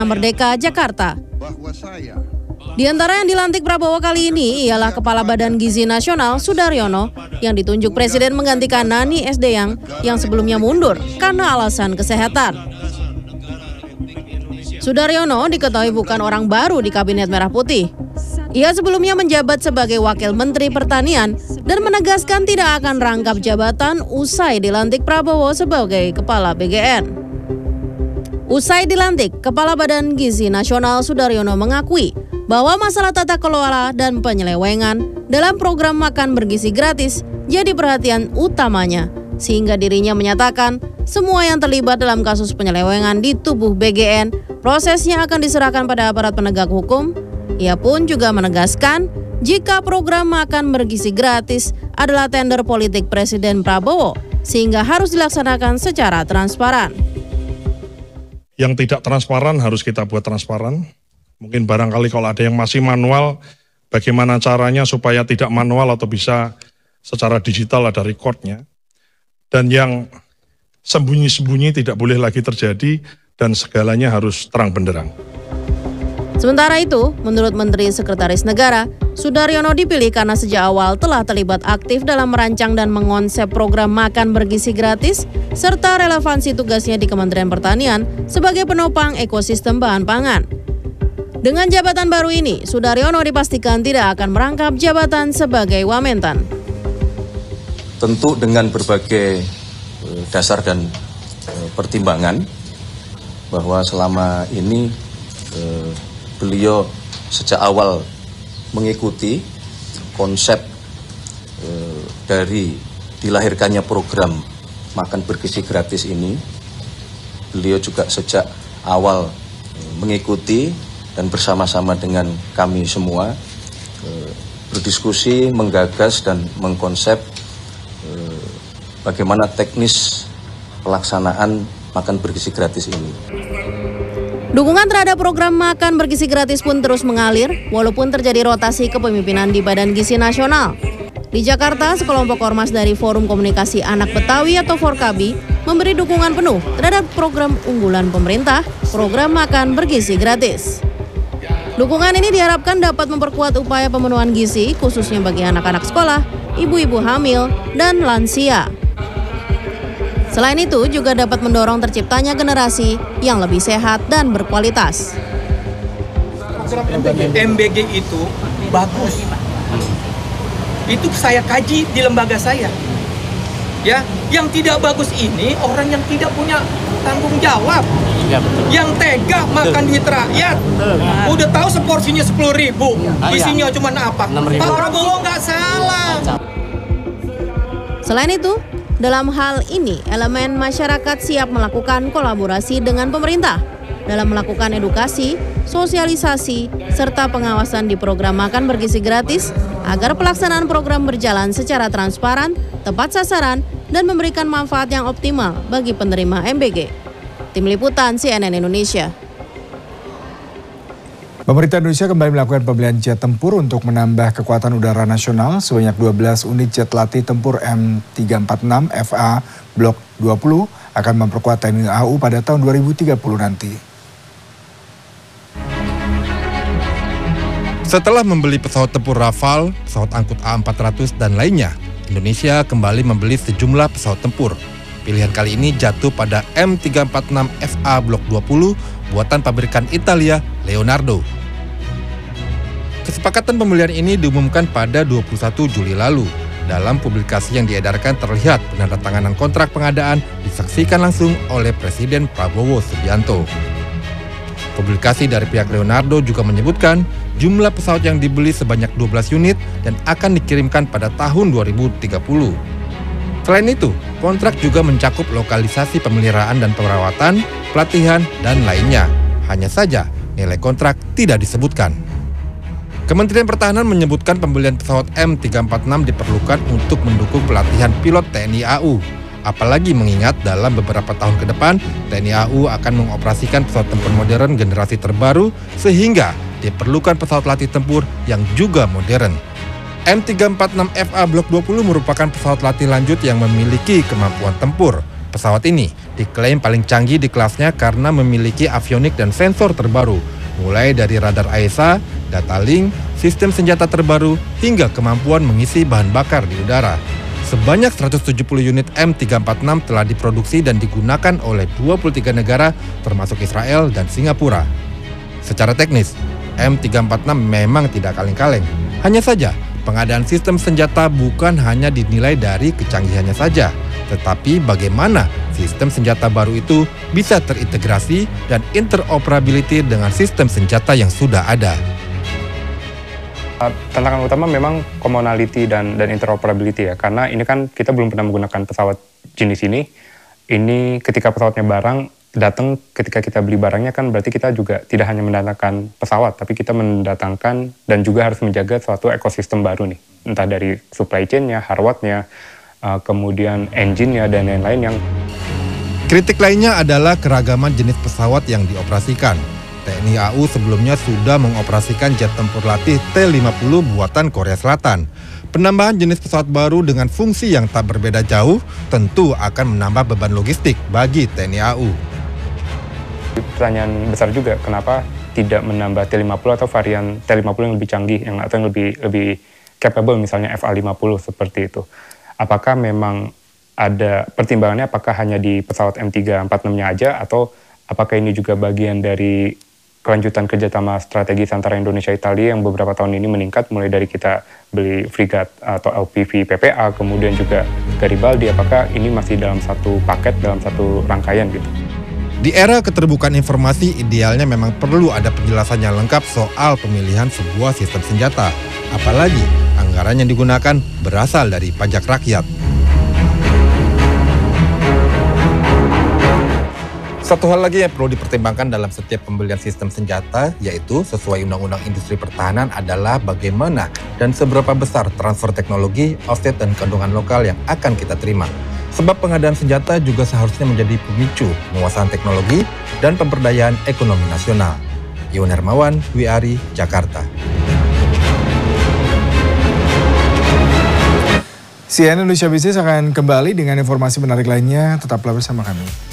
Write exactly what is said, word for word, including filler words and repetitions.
Merdeka, Jakarta. Di antara yang dilantik Prabowo kali ini ialah Kepala Badan Gizi Nasional Sudaryono yang ditunjuk Presiden menggantikan Nani S D yang yang sebelumnya mundur karena alasan kesehatan. Sudaryono diketahui bukan orang baru di Kabinet Merah Putih. Ia sebelumnya menjabat sebagai Wakil Menteri Pertanian dan menegaskan tidak akan rangkap jabatan usai dilantik Prabowo sebagai Kepala B G N. Usai dilantik, Kepala Badan Gizi Nasional Sudaryono mengakui bahwa masalah tata kelola dan penyelewengan dalam program makan bergizi gratis jadi perhatian utamanya, sehingga dirinya menyatakan semua yang terlibat dalam kasus penyelewengan di tubuh B G N prosesnya akan diserahkan pada aparat penegak hukum. Ia pun juga menegaskan jika program makan bergizi gratis adalah tender politik Presiden Prabowo, sehingga harus dilaksanakan secara transparan. Yang tidak transparan harus kita buat transparan. Mungkin barangkali kalau ada yang masih manual, bagaimana caranya supaya tidak manual atau bisa secara digital ada recordnya. Dan yang sembunyi-sembunyi tidak boleh lagi terjadi dan segalanya harus terang benderang. Sementara itu, menurut Menteri Sekretaris Negara, Sudaryono dipilih karena sejak awal telah terlibat aktif dalam merancang dan mengonsep program makan bergizi gratis, serta relevansi tugasnya di Kementerian Pertanian sebagai penopang ekosistem bahan pangan. Dengan jabatan baru ini, Sudaryono dipastikan tidak akan merangkap jabatan sebagai Wamentan. Tentu dengan berbagai dasar dan pertimbangan bahwa selama ini eh, beliau sejak awal mengikuti konsep eh, dari dilahirkannya program makan bergizi gratis ini. Beliau juga sejak awal eh, mengikuti dan bersama-sama dengan kami semua eh, berdiskusi, menggagas dan mengkonsep eh, bagaimana teknis pelaksanaan makan bergizi gratis ini. Dukungan terhadap program makan bergizi gratis pun terus mengalir, walaupun terjadi rotasi kepemimpinan di Badan Gizi Nasional. Di Jakarta, sekelompok ormas dari Forum Komunikasi Anak Betawi atau Forkabi memberi dukungan penuh terhadap program unggulan pemerintah, program makan bergizi gratis. Dukungan ini diharapkan dapat memperkuat upaya pemenuhan gizi, khususnya bagi anak-anak sekolah, ibu-ibu hamil, dan lansia. Selain itu, juga dapat mendorong terciptanya generasi yang lebih sehat dan berkualitas. Program M B G itu bagus. Itu saya kaji di lembaga saya. Ya, yang tidak bagus ini orang yang tidak punya tanggung jawab. Ya, betul. Yang tega makan duit rakyat. Betul. Udah tahu seporsinya sepuluh ribu, isinya cuma apa? Pak Prabowo nggak salah. Selain itu, dalam hal ini, elemen masyarakat siap melakukan kolaborasi dengan pemerintah dalam melakukan edukasi, sosialisasi, serta pengawasan di program makan bergizi gratis agar pelaksanaan program berjalan secara transparan, tepat sasaran, dan memberikan manfaat yang optimal bagi penerima M B G. Tim Liputan C N N Indonesia. Pemerintah Indonesia kembali melakukan pembelian jet tempur untuk menambah kekuatan udara nasional. Sebanyak dua belas unit jet latih tempur M tiga empat enam F A Block dua puluh akan memperkuat T N I A U pada tahun dua ribu tiga puluh nanti. Setelah membeli pesawat tempur Rafale, pesawat angkut A empat ratus dan lainnya, Indonesia kembali membeli sejumlah pesawat tempur. Pilihan kali ini jatuh pada M tiga empat enam F A Block dua puluh buatan pabrikan Italia Leonardo. Kesepakatan pembelian ini diumumkan pada dua puluh satu Juli lalu. Dalam publikasi yang diedarkan terlihat penandatanganan kontrak pengadaan disaksikan langsung oleh Presiden Prabowo Subianto. Publikasi dari pihak Leonardo juga menyebutkan jumlah pesawat yang dibeli sebanyak dua belas unit dan akan dikirimkan pada tahun dua ribu tiga puluh. Selain itu, kontrak juga mencakup lokalisasi pemeliharaan dan perawatan, pelatihan, dan lainnya. Hanya saja, nilai kontrak tidak disebutkan. Kementerian Pertahanan menyebutkan pembelian pesawat M tiga empat enam diperlukan untuk mendukung pelatihan pilot T N I A U. Apalagi mengingat dalam beberapa tahun ke depan, T N I A U akan mengoperasikan pesawat tempur modern generasi terbaru, sehingga diperlukan pesawat latih tempur yang juga modern. M tiga empat enam F A Block dua puluh merupakan pesawat latih lanjut yang memiliki kemampuan tempur. Pesawat ini diklaim paling canggih di kelasnya karena memiliki avionik dan sensor terbaru, mulai dari radar A E S A, data link, sistem senjata terbaru, hingga kemampuan mengisi bahan bakar di udara. Sebanyak seratus tujuh puluh unit M tiga empat enam telah diproduksi dan digunakan oleh dua puluh tiga negara termasuk Israel dan Singapura. Secara teknis, M tiga empat enam memang tidak kaleng-kaleng. Hanya saja, pengadaan sistem senjata bukan hanya dinilai dari kecanggihannya saja, tetapi bagaimana sistem senjata baru itu bisa terintegrasi dan interoperability dengan sistem senjata yang sudah ada. Tantangan utama memang commonality dan, dan interoperability ya, karena ini kan kita belum pernah menggunakan pesawat jenis ini. Ini ketika pesawatnya barang datang, ketika kita beli barangnya kan berarti kita juga tidak hanya mendatangkan pesawat, tapi kita mendatangkan dan juga harus menjaga suatu ekosistem baru nih, entah dari supply chain-nya, hardware-nya, Uh, kemudian engine-nya dan lain-lain yang... Kritik lainnya adalah keragaman jenis pesawat yang dioperasikan. T N I A U sebelumnya sudah mengoperasikan jet tempur latih T lima puluh buatan Korea Selatan. Penambahan jenis pesawat baru dengan fungsi yang tak berbeda jauh tentu akan menambah beban logistik bagi T N I A U. Pertanyaan besar juga, kenapa tidak menambah T lima puluh atau varian T lima puluh yang lebih canggih, yang atau yang lebih lebih capable, misalnya F A lima puluh seperti itu. Apakah memang ada pertimbangannya, apakah hanya di pesawat M tiga empat enam-nya aja, atau apakah ini juga bagian dari kelanjutan kerjasama strategis antara Indonesia Italia yang beberapa tahun ini meningkat, mulai dari kita beli frigat atau L P V P P A, kemudian juga Garibaldi, apakah ini masih dalam satu paket, dalam satu rangkaian gitu? Di era keterbukaan informasi, idealnya memang perlu ada penjelasan yang lengkap soal pemilihan sebuah sistem senjata. Apalagi anggaran yang digunakan berasal dari pajak rakyat. Satu hal lagi yang perlu dipertimbangkan dalam setiap pembelian sistem senjata, yaitu sesuai Undang-Undang Industri Pertahanan adalah bagaimana dan seberapa besar transfer teknologi, offset, dan keuntungan lokal yang akan kita terima. Sebab pengadaan senjata juga seharusnya menjadi pemicu penguasaan teknologi dan pemberdayaan ekonomi nasional. Iwan Hermawan, W R I, Jakarta. C N N Indonesia Business akan kembali dengan informasi menarik lainnya. Tetaplah bersama kami.